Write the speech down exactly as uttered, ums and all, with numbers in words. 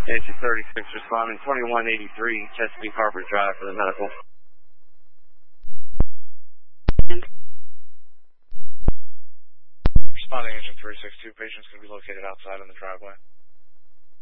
Engine thirty-six responding, twenty-one eighty-three, Chesapeake Harbor Drive for the medical. Responding engine three six two, patients can be located outside in the driveway.